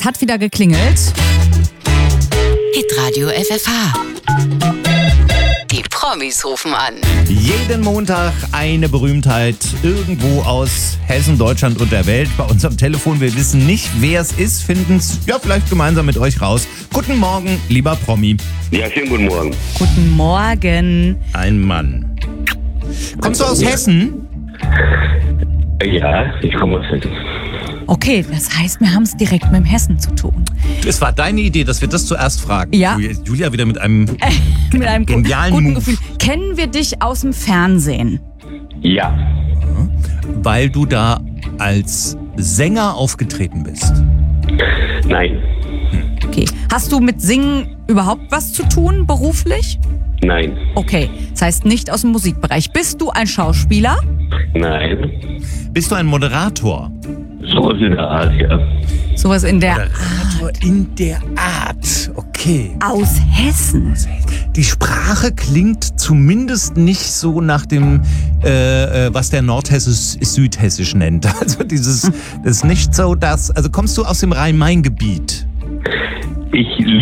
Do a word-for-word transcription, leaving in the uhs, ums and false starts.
hat wieder geklingelt. Hitradio F F H. Die Promis rufen an. Jeden Montag eine Berühmtheit irgendwo aus Hessen, Deutschland und der Welt bei uns am Telefon. Wir wissen nicht, wer es ist, finden es ja vielleicht gemeinsam mit euch raus. Guten Morgen, lieber Promi. Ja, schönen guten Morgen. Guten Morgen. Ein Mann. Kommst du aus Hessen? Ja, ich komme aus Hessen. Okay, das heißt, wir haben es direkt mit dem Hessen zu tun. Es war deine Idee, dass wir das zuerst fragen. Ja. Julia wieder mit einem Mit einem gu- genialen guten Move. Gefühl. Kennen wir dich aus dem Fernsehen? Ja, Weil du da als Sänger aufgetreten bist. nein, Okay. Hast du mit Singen überhaupt was zu tun, beruflich? nein, Okay, das heißt nicht aus dem Musikbereich. Bist du ein Schauspieler? nein. Bist du ein Moderator? So in der Art, ja. Sowas in der Moderator in der Art. Okay. aus Hessen. Die Sprache klingt zumindest nicht so nach dem, äh, äh, was der Nordhessisch Südhessisch nennt. Also dieses, das ist nicht so das. Also kommst du aus dem Rhein-Main-Gebiet? Ich